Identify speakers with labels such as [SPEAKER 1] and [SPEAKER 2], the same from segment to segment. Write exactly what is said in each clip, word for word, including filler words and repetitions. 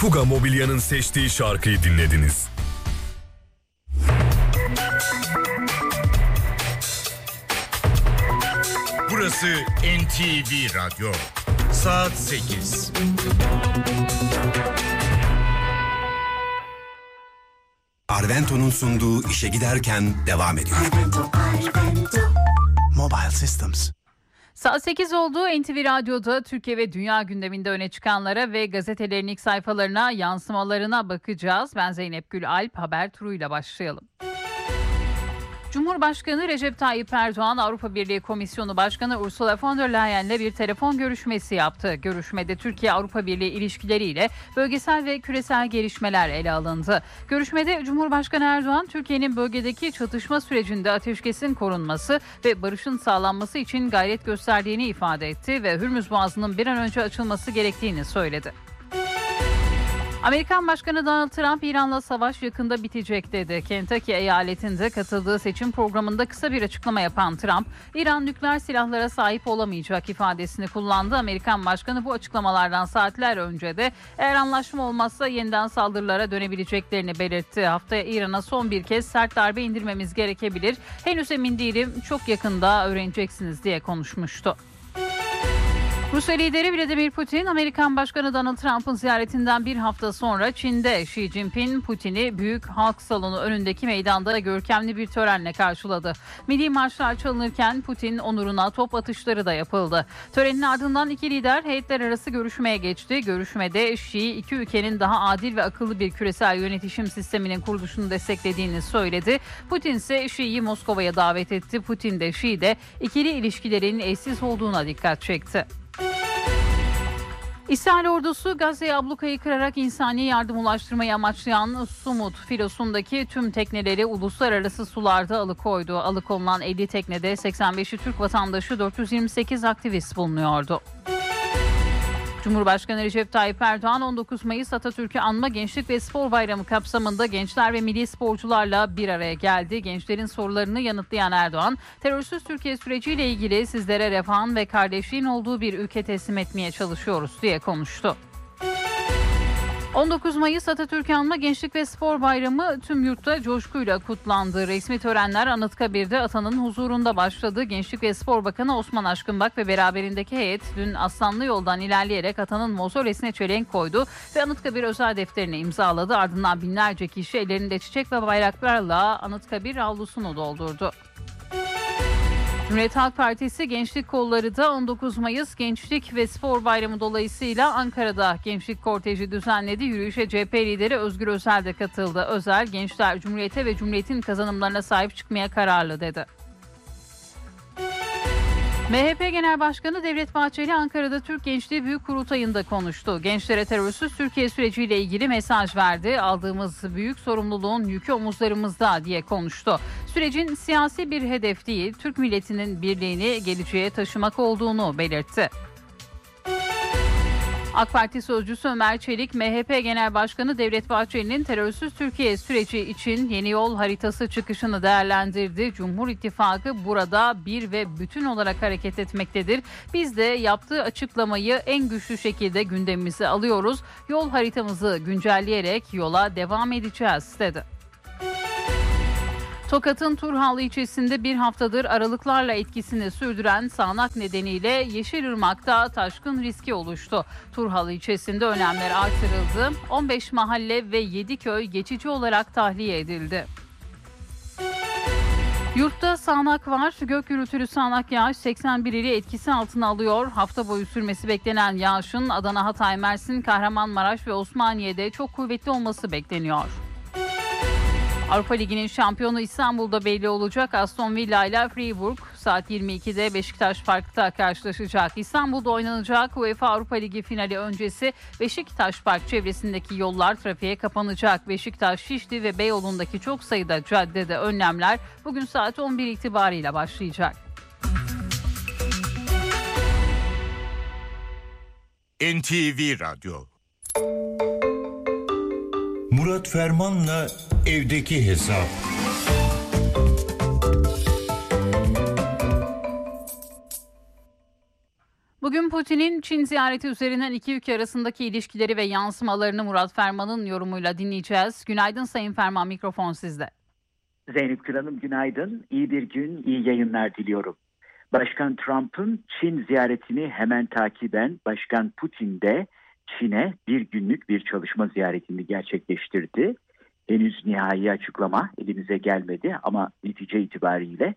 [SPEAKER 1] Fuga Mobilya'nın seçtiği şarkıyı dinlediniz.
[SPEAKER 2] Burası N T V Radyo. Saat sekiz.
[SPEAKER 3] Arvento'nun sunduğu işe giderken devam ediyor.
[SPEAKER 4] Arvento, Arvento.
[SPEAKER 5] Mobile Systems.
[SPEAKER 6] Saat sekiz oldu. N T V Radyo'da Türkiye ve dünya gündeminde öne çıkanlara ve gazetelerin ilk sayfalarına, yansımalarına bakacağız. Ben Zeynep Gül Alp, haber turuyla başlayalım. Cumhurbaşkanı Recep Tayyip Erdoğan, Avrupa Birliği Komisyonu Başkanı Ursula von der Leyen'le bir telefon görüşmesi yaptı. Görüşmede Türkiye-Avrupa Birliği ilişkileriyle bölgesel ve küresel gelişmeler ele alındı. Görüşmede Cumhurbaşkanı Erdoğan, Türkiye'nin bölgedeki çatışma sürecinde ateşkesin korunması ve barışın sağlanması için gayret gösterdiğini ifade etti ve Hürmüz Boğazı'nın bir an önce açılması gerektiğini söyledi. Amerikan Başkanı Donald Trump, İran'la savaş yakında bitecek dedi. Kentucky eyaletinde katıldığı seçim programında kısa bir açıklama yapan Trump, İran nükleer silahlara sahip olamayacak ifadesini kullandı. Amerikan Başkanı bu açıklamalardan saatler önce de eğer anlaşma olmazsa yeniden saldırılara dönebileceklerini belirtti. Haftaya İran'a son bir kez sert darbe indirmemiz gerekebilir. Henüz emin değilim, çok yakında öğreneceksiniz diye konuşmuştu. Rusya lideri Vladimir Putin, Amerikan Başkanı Donald Trump'ın ziyaretinden bir hafta sonra Çin'de Xi Jinping, Putin'i Büyük Halk Salonu önündeki meydanda görkemli bir törenle karşıladı. Milli marşlar çalınırken Putin onuruna top atışları da yapıldı. Törenin ardından iki lider heyetler arası görüşmeye geçti. Görüşmede Xi, iki ülkenin daha adil ve akıllı bir küresel yönetişim sisteminin kuruluşunu desteklediğini söyledi. Putin ise Xi'yi Moskova'ya davet etti. Putin de Xi de ikili ilişkilerin eşsiz olduğuna dikkat çekti. İsrail ordusu Gazze'ye ablukayı kırarak insani yardım ulaştırmayı amaçlayan Sumut filosundaki tüm tekneleri uluslararası sularda alıkoydu. Alıkonulan elli teknede seksen beşi Türk vatandaşı, dört yüz yirmi sekiz aktivist bulunuyordu. Cumhurbaşkanı Recep Tayyip Erdoğan on dokuz Mayıs Atatürk'ü Anma Gençlik ve Spor Bayramı kapsamında gençler ve milli sporcularla bir araya geldi. Gençlerin sorularını yanıtlayan Erdoğan, terörsüz Türkiye süreciyle ilgili sizlere refahın ve kardeşliğin olduğu bir ülke teslim etmeye çalışıyoruz diye konuştu. on dokuz Mayıs Atatürk'ü Anma Gençlik ve Spor Bayramı tüm yurtta coşkuyla kutlandı. Resmi törenler Anıtkabir'de atanın huzurunda başladı. Gençlik ve Spor Bakanı Osman Aşkınbak ve beraberindeki heyet dün Aslanlı Yol'dan ilerleyerek atanın mausolesine çelenk koydu ve Anıtkabir özel defterini imzaladı. Ardından binlerce kişi ellerinde çiçek ve bayraklarla Anıtkabir avlusunu doldurdu. Cumhuriyet Halk Partisi Gençlik Kolları da on dokuz Mayıs Gençlik ve Spor Bayramı dolayısıyla Ankara'da gençlik korteji düzenledi. Yürüyüşe C H P lideri Özgür Özel de katıldı. Özel, gençler Cumhuriyete ve Cumhuriyet'in kazanımlarına sahip çıkmaya kararlı dedi. M H P Genel Başkanı Devlet Bahçeli Ankara'da Türk Gençliği Büyük Kurultayı'nda konuştu. Gençlere terörsüz Türkiye süreciyle ilgili mesaj verdi. Aldığımız büyük sorumluluğun yükü omuzlarımızda diye konuştu. Sürecin siyasi bir hedef değil, Türk milletinin birliğini geleceğe taşımak olduğunu belirtti. AK Parti sözcüsü Ömer Çelik, M H P Genel Başkanı Devlet Bahçeli'nin terörsüz Türkiye süreci için yeni yol haritası çıkışını değerlendirdi. Cumhur İttifakı burada bir ve bütün olarak hareket etmektedir. Biz de yaptığı açıklamayı en güçlü şekilde gündemimize alıyoruz. Yol haritamızı güncelleyerek yola devam edeceğiz dedi. Tokat'ın Turhal ilçesinde bir haftadır aralıklarla etkisini sürdüren sağanak nedeniyle Yeşilırmak'ta taşkın riski oluştu. Turhal ilçesinde önlemler artırıldı. on beş mahalle ve yedi köy geçici olarak tahliye edildi. Yurtta sağanak var. Gök gürültülü sağanak yağış seksen bir ili etkisi altına alıyor. Hafta boyu sürmesi beklenen yağışın Adana, Hatay, Mersin, Kahramanmaraş ve Osmaniye'de çok kuvvetli olması bekleniyor. Avrupa Ligi'nin şampiyonu İstanbul'da belli olacak. Aston Villa ile Freiburg saat yirmi ikide Beşiktaş Park'ta karşılaşacak. İstanbul'da oynanacak UEFA Avrupa Ligi finali öncesi Beşiktaş Park çevresindeki yollar trafiğe kapanacak. Beşiktaş, Şişli ve Beyoğlu'ndaki çok sayıda caddede önlemler bugün saat on bir itibariyle başlayacak.
[SPEAKER 2] N T V Radyo.
[SPEAKER 7] Murat Ferman'la evdeki hesap.
[SPEAKER 6] Bugün Bugün Putin'in Çin ziyareti üzerinden iki ülke arasındaki ilişkileri ve yansımalarını Murat Ferman'ın yorumuyla dinleyeceğiz. Günaydın Sayın Ferman, mikrofon sizde.
[SPEAKER 4] Zeynep Gül Hanım günaydın. İyi bir gün, iyi yayınlar diliyorum. Başkan Trump'ın Çin ziyaretini hemen takiben Başkan Putin de Çin'e bir günlük bir çalışma ziyaretini gerçekleştirdi. Henüz nihai açıklama elimize gelmedi ama netice itibariyle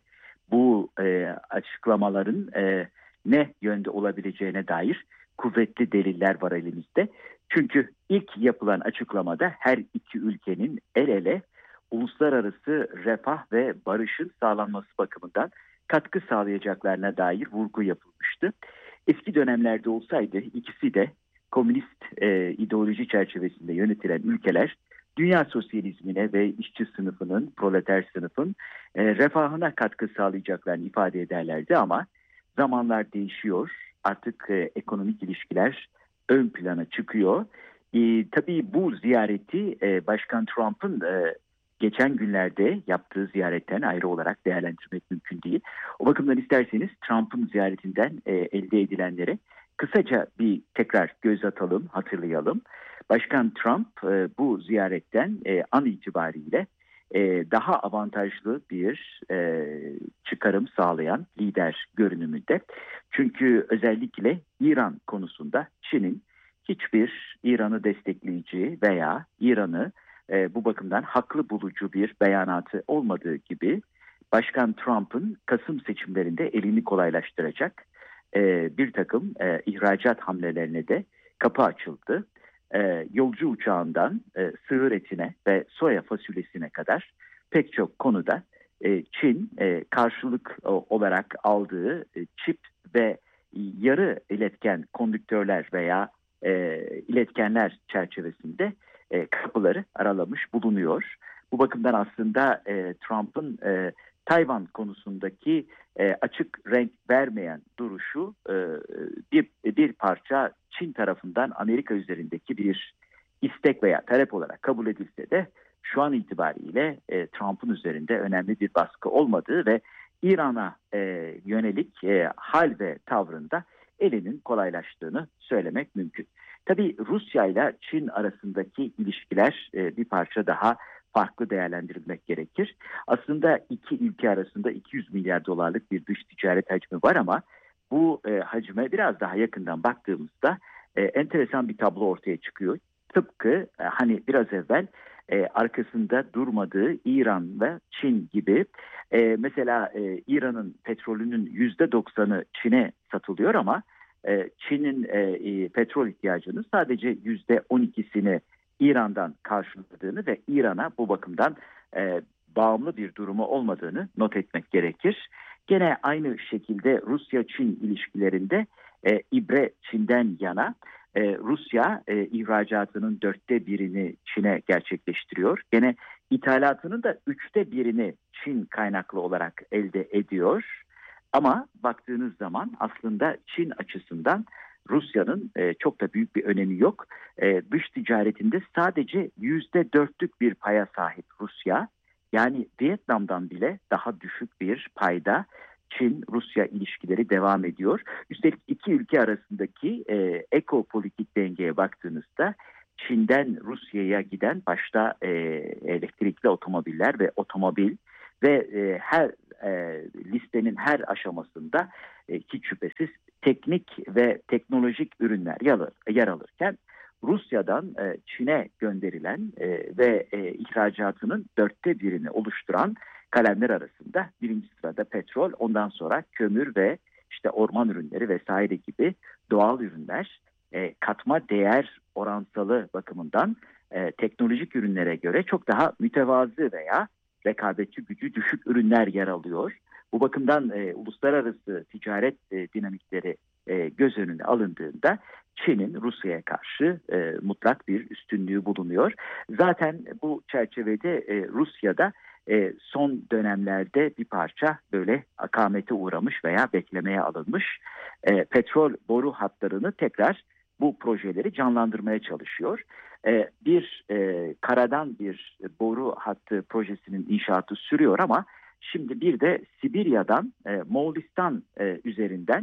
[SPEAKER 4] bu e, açıklamaların e, ne yönde olabileceğine dair kuvvetli deliller var elimizde. Çünkü ilk yapılan açıklamada her iki ülkenin el ele uluslararası refah ve barışın sağlanması bakımından katkı sağlayacaklarına dair vurgu yapılmıştı. Eski dönemlerde olsaydı ikisi de komünist e, ideoloji çerçevesinde yönetilen ülkeler dünya sosyalizmine ve işçi sınıfının, proleter sınıfın e, refahına katkı sağlayacaklarını ifade ederlerdi ama zamanlar değişiyor. Artık e, ekonomik ilişkiler ön plana çıkıyor. E, tabii bu ziyareti e, Başkan Trump'ın e, geçen günlerde yaptığı ziyaretten ayrı olarak değerlendirmek mümkün değil. O bakımdan isterseniz Trump'ın ziyaretinden e, elde edilenlere kısaca bir tekrar göz atalım, hatırlayalım. Başkan Trump e, bu ziyaretten e, an itibariyle e, daha avantajlı bir e, çıkarım sağlayan lider görünümünde. Çünkü özellikle İran konusunda Çin'in hiçbir İran'ı destekleyici veya İran'ı e, bu bakımdan haklı bulucu bir beyanatı olmadığı gibi Başkan Trump'ın Kasım seçimlerinde elini kolaylaştıracak e, bir takım e, ihracat hamlelerine de kapı açıldı. E, yolcu uçağından e, sığır etine ve soya fasulyesine kadar pek çok konuda e, Çin e, karşılık o, olarak aldığı e, çip ve yarı iletken kondüktörler veya e, iletkenler çerçevesinde e, kapıları aralamış bulunuyor. Bu bakımdan aslında e, Trump'ın e, Tayvan konusundaki e, açık renk vermeyen duruşu e, bir, bir parça Çin tarafından Amerika üzerindeki bir istek veya talep olarak kabul edilse de şu an itibariyle e, Trump'ın üzerinde önemli bir baskı olmadığı ve İran'a e, yönelik e, hal ve tavrında elinin kolaylaştığını söylemek mümkün. Tabii Rusya ile Çin arasındaki ilişkiler e, bir parça daha farklı değerlendirilmek gerekir. Aslında iki ülke arasında iki yüz milyar dolarlık bir dış ticaret hacmi var ama bu e, hacme biraz daha yakından baktığımızda e, enteresan bir tablo ortaya çıkıyor. Tıpkı e, hani biraz evvel e, arkasında durmadığı İran ve Çin gibi e, mesela e, İran'ın petrolünün yüzde doksanı Çin'e satılıyor ama e, Çin'in e, e, petrol ihtiyacının sadece yüzde on ikisini İran'dan karşıladığını ve İran'a bu bakımdan e, bağımlı bir durumu olmadığını not etmek gerekir. Gene aynı şekilde Rusya-Çin ilişkilerinde e, ibre Çin'den yana. e, Rusya e, ihracatının dörtte birini Çin'e gerçekleştiriyor. Gene ithalatının da üçte birini Çin kaynaklı olarak elde ediyor. Ama baktığınız zaman aslında Çin açısından Rusya'nın e, çok da büyük bir önemi yok. E, dış ticaretinde sadece yüzde dörtlük bir paya sahip Rusya. Yani Vietnam'dan bile daha düşük bir payda Çin-Rusya ilişkileri devam ediyor. Üstelik iki ülke arasındaki e, ekopolitik dengeye baktığınızda Çin'den Rusya'ya giden başta e, elektrikli otomobiller ve otomobil ve e, her e, listenin her aşamasında e, hiç şüphesiz teknik ve teknolojik ürünler yer, alır, yer alırken Rusya'dan e, Çin'e gönderilen e, ve e, ihracatının dörtte birini oluşturan kalemler arasında birinci sırada petrol, ondan sonra kömür ve işte orman ürünleri vesaire gibi doğal ürünler e, katma değer oransalı bakımından e, teknolojik ürünlere göre çok daha mütevazı veya rekabetçi gücü düşük ürünler yer alıyor. Bu bakımdan e, uluslararası ticaret e, dinamikleri e, göz önüne alındığında Çin'in Rusya'ya karşı e, mutlak bir üstünlüğü bulunuyor. Zaten bu çerçevede e, Rusya'da e, son dönemlerde bir parça böyle akamete uğramış veya beklemeye alınmış e, petrol boru hatlarını tekrar bu projeleri canlandırmaya çalışıyor. E, bir e, karadan bir boru hattı projesinin inşaatı sürüyor ama şimdi bir de Sibirya'dan e, Moğolistan e, üzerinden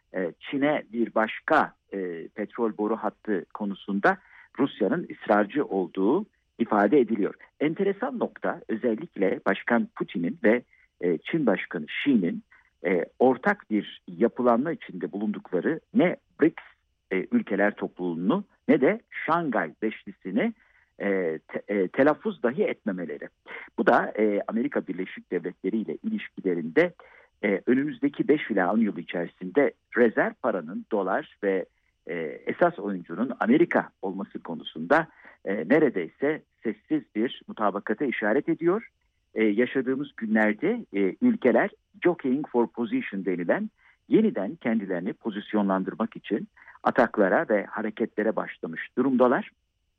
[SPEAKER 4] e, Çin'e bir başka e, petrol boru hattı konusunda Rusya'nın ısrarcı olduğu ifade ediliyor. Enteresan nokta, özellikle Başkan Putin'in ve e, Çin Başkanı Xi'nin e, ortak bir yapılanma içinde bulundukları ne B R I C S e, ülkeler topluluğunu ne de Şangay Beşlisi'ni e, te, e, telaffuz dahi etmemeleri. Bu da e, Amerika Birleşik Devletleri ile ilişkilerinde e, önümüzdeki beş ila on yıl içerisinde rezerv paranın dolar ve e, esas oyuncunun Amerika olması konusunda e, neredeyse sessiz bir mutabakata işaret ediyor. Ee, yaşadığımız günlerde e, ülkeler jockeying for position denilen yeniden kendilerini pozisyonlandırmak için ataklara ve hareketlere başlamış durumdalar.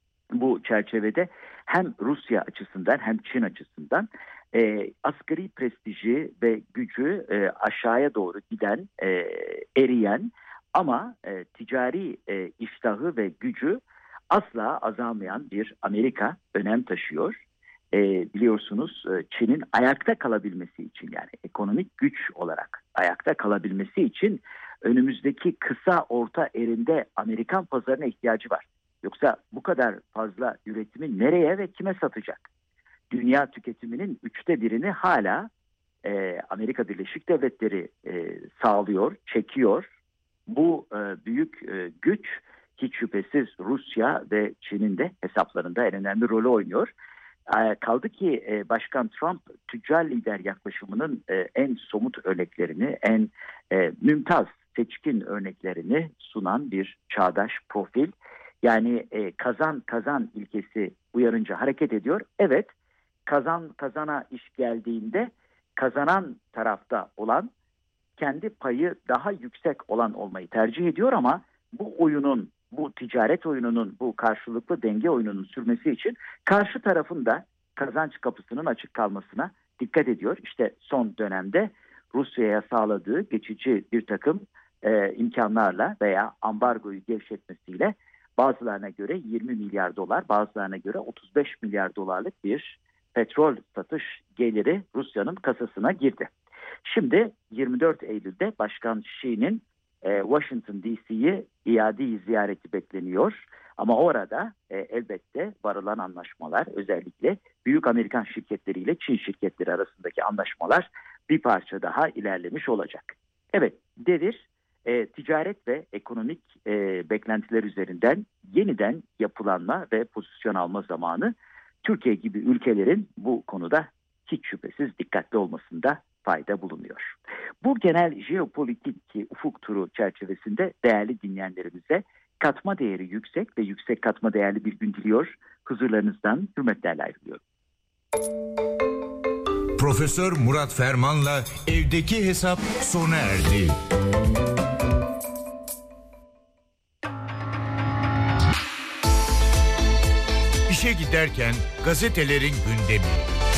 [SPEAKER 4] Bu çerçevede hem Rusya açısından hem Çin açısından e, asgari prestiji ve gücü e, aşağıya doğru giden, e, eriyen ama e, ticari e, iştahı ve gücü asla azalmayan bir Amerika önem taşıyor. E, biliyorsunuz Çin'in ayakta kalabilmesi için, yani ekonomik güç olarak ayakta kalabilmesi için önümüzdeki kısa orta erinde Amerikan pazarına ihtiyacı var. Yoksa bu kadar fazla üretimi nereye ve kime satacak? Dünya tüketiminin üçte birini hala e, Amerika Birleşik Devletleri e, sağlıyor, çekiyor. Bu e, büyük e, güç hiç şüphesiz Rusya ve Çin'in de hesaplarında en önemli rolü oynuyor. Kaldı ki Başkan Trump tüccar lider yaklaşımının en somut örneklerini, en mümtaz, seçkin örneklerini sunan bir çağdaş profil. Yani kazan kazan ilkesi uyarınca hareket ediyor. Evet, kazan kazana iş geldiğinde kazanan tarafta olan kendi payı daha yüksek olan olmayı tercih ediyor ama bu oyunun, bu ticaret oyununun, bu karşılıklı denge oyununun sürmesi için karşı tarafın da kazanç kapısının açık kalmasına dikkat ediyor. İşte son dönemde Rusya'ya sağladığı geçici bir takım e, imkanlarla veya ambargoyu gevşetmesiyle bazılarına göre yirmi milyar dolar, bazılarına göre otuz beş milyar dolarlık bir petrol satış geliri Rusya'nın kasasına girdi. Şimdi yirmi dört Eylül'de Başkan Xi'nin Washington D C'yi iade ziyareti bekleniyor. Ama orada e, elbette varılan anlaşmalar, özellikle büyük Amerikan şirketleriyle Çin şirketleri arasındaki anlaşmalar bir parça daha ilerlemiş olacak. Evet, devir e, ticaret ve ekonomik e, beklentiler üzerinden yeniden yapılanma ve pozisyon alma zamanı. Türkiye gibi ülkelerin bu konuda hiç şüphesiz dikkatli olmasında fayda bulunuyor. Bu genel jeopolitik ufuk turu çerçevesinde değerli dinleyenlerimize katma değeri yüksek ve yüksek katma değerli bir gün diliyor. Huzurlarınızdan hürmetlerle ayrılıyorum.
[SPEAKER 2] Profesör Murat Ferman'la evdeki hesap sona erdi. İşe giderken gazetelerin gündemi.